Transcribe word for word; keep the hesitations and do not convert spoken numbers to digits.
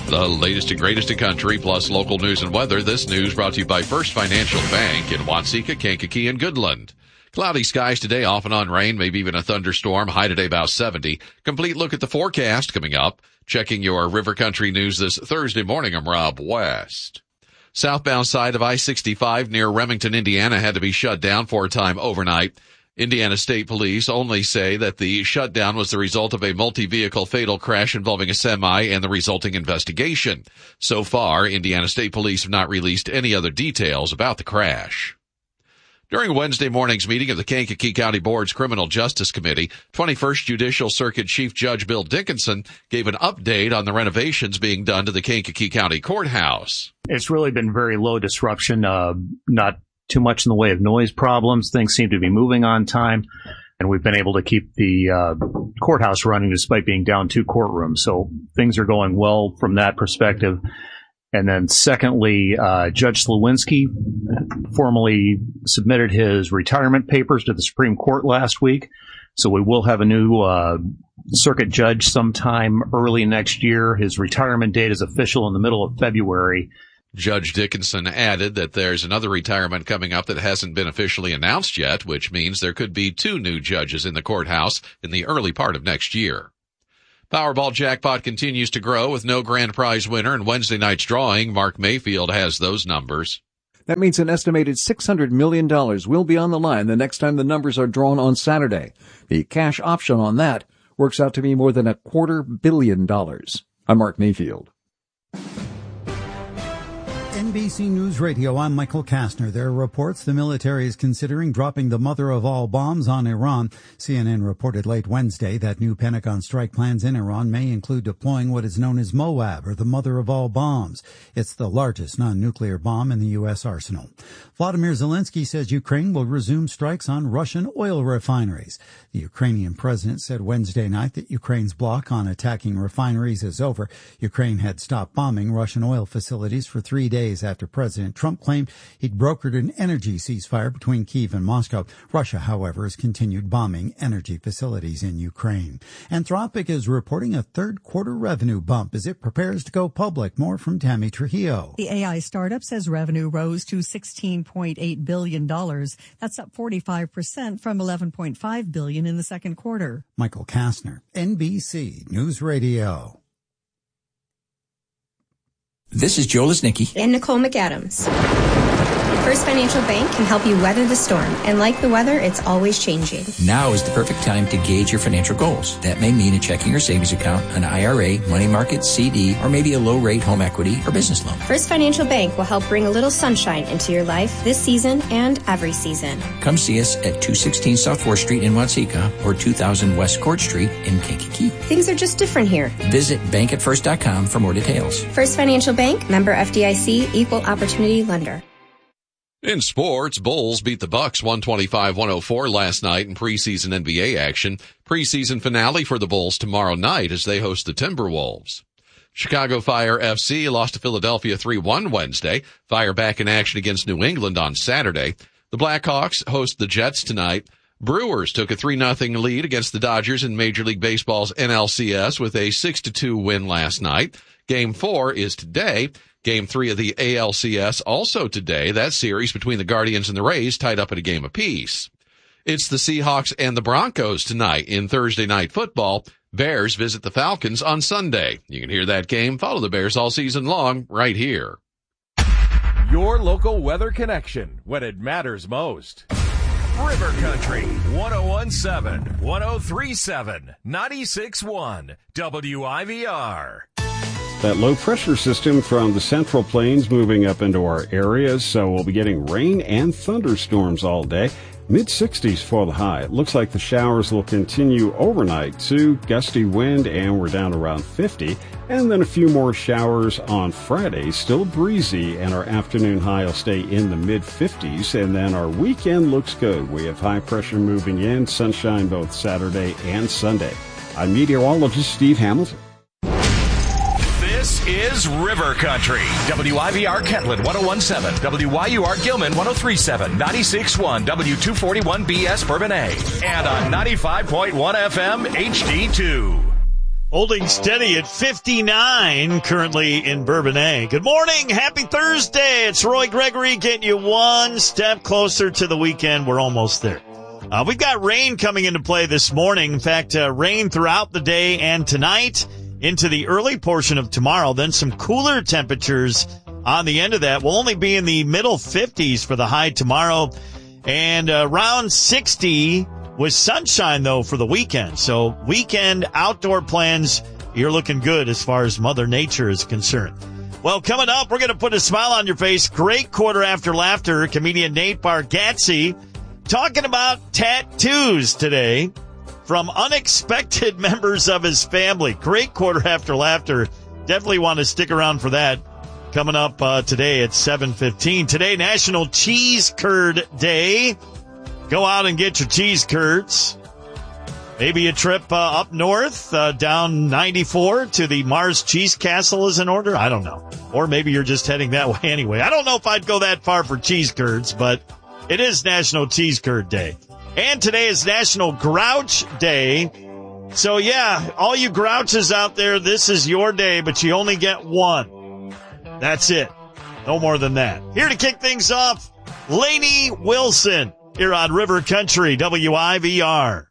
The latest and greatest in country, plus local news and weather. This news brought to you by First Financial Bank in Watseka, Kankakee, and Goodland. Cloudy skies today, off and on rain, maybe even a thunderstorm. High today about seventy. Complete look at the forecast coming up. Checking your River Country news this Thursday morning, I'm Rob West. Southbound side of I sixty-five near Remington, Indiana had to be shut down for a time overnight. Indiana State Police only say that the shutdown was the result of a multi-vehicle fatal crash involving a semi and the resulting investigation. So far, Indiana State Police have not released any other details about the crash. During Wednesday morning's meeting of the Kankakee County Board's Criminal Justice Committee, twenty-first Judicial Circuit Chief Judge Bill Dickinson gave an update on the renovations being done to the Kankakee County Courthouse. It's really been very low disruption, uh, not too much in the way of noise problems. Things seem to be moving on time, and we've been able to keep the uh, courthouse running despite being down two courtrooms. So things are going well from that perspective. And then secondly, uh, Judge Slawinski formally submitted his retirement papers to the Supreme Court last week. So we will have a new uh, circuit judge sometime early next year. His retirement date is official in the middle of February. Judge Dickinson added that there's another retirement coming up that hasn't been officially announced yet, which means there could be two new judges in the courthouse in the early part of next year. Powerball jackpot continues to grow with no grand prize winner in Wednesday night's drawing. Mark Mayfield has those numbers. That means an estimated six hundred million dollars will be on the line the next time the numbers are drawn on Saturday. The cash option on that works out to be more than a quarter billion dollars. I'm Mark Mayfield. N B C News Radio, I'm Michael Kastner. There are reports the military is considering dropping the mother of all bombs on Iran. C N N reported late Wednesday that new Pentagon strike plans in Iran may include deploying what is known as Moab, or the mother of all bombs. It's the largest non-nuclear bomb in the U S arsenal. Vladimir Zelensky says Ukraine will resume strikes on Russian oil refineries. The Ukrainian president said Wednesday night that Ukraine's block on attacking refineries is over. Ukraine had stopped bombing Russian oil facilities for three days after President Trump claimed he'd brokered an energy ceasefire between Kyiv and Moscow. Russia, however, has continued bombing energy facilities in Ukraine. Anthropic is reporting a third quarter revenue bump as it prepares to go public. More from Tammy Trujillo. The A I startup says revenue rose to sixteen point eight billion dollars. That's up forty-five percent from eleven point five billion dollars in the second quarter. Michael Kastner, N B C News Radio. This is Joe Lesnicki and Nicole McAdams. First Financial Bank can help you weather the storm. And like the weather, it's always changing. Now is the perfect time to gauge your financial goals. That may mean a checking or savings account, an I R A, money market, C D, or maybe a low-rate home equity or business loan. First Financial Bank will help bring a little sunshine into your life this season and every season. Come see us at two sixteen South fourth Street in Watseka or two thousand West Court Street in Kankakee. Things are just different here. Visit bank at first dot com for more details. First Financial Bank, member F D I C, equal opportunity lender. In sports, Bulls beat the Bucks one twenty-five one oh four last night in preseason N B A action. Preseason finale for the Bulls tomorrow night as they host the Timberwolves. Chicago Fire F C lost to Philadelphia three one Wednesday. Fire back in action against New England on Saturday. The Blackhawks host the Jets tonight. Brewers took a three nothing lead against the Dodgers in Major League Baseball's N L C S with a six to two win last night. Game four is today. Game three of the A L C S also today. That series between the Guardians and the Rays tied up at a game apiece. It's the Seahawks and the Broncos tonight in Thursday Night Football. Bears visit the Falcons on Sunday. You can hear that game. Follow the Bears all season long right here. Your local weather connection when it matters most. River Country, one oh one point seven, one oh three point seven, ninety-six point one, W I V R. That low pressure system from the Central Plains moving up into our areas, so we'll be getting rain and thunderstorms all day. mid sixties for the high. It looks like the showers will continue overnight too. Gusty wind, and we're down around fifty. And then a few more showers on Friday. Still breezy, and our afternoon high will stay in the mid fifties. And then our weekend looks good. We have high pressure moving in, sunshine both Saturday and Sunday. I'm meteorologist Steve Hamilton. This is River Country. W I V R Kentland one oh one point seven, W Y U R Gilman one oh three point seven, ninety-six point one, W two forty-one B S Bourbonnais, and on ninety-five point one F M H D two. Holding steady at fifty-nine currently in Bourbonnais. Good morning. Happy Thursday. It's Roy Gregory getting you one step closer to the weekend. We're almost there. Uh, we've got rain coming into play this morning. In fact, uh, rain throughout the day and tonight into the early portion of tomorrow. Then some cooler temperatures on the end of that. We'll only be in the middle fifties for the high tomorrow and uh, around sixty with sunshine, though, for the weekend. So weekend outdoor plans, you're looking good as far as Mother Nature is concerned. Well, coming up, we're going to put a smile on your face. Great quarter after laughter. Comedian Nate Bargatze talking about tattoos today from unexpected members of his family. Great quarter after laughter. Definitely want to stick around for that. Coming up uh, today at seven fifteen. Today, National Cheese Curd Day. Go out and get your cheese curds. Maybe a trip uh, up north, uh, down ninety-four to the Mars Cheese Castle is in order. I don't know. Or maybe you're just heading that way anyway. I don't know if I'd go that far for cheese curds, but it is National Cheese Curd Day. And today is National Grouch Day. So, yeah, all you grouches out there, this is your day, but you only get one. That's it. No more than that. Here to kick things off, Lainey Wilson here on River Country, W I V R.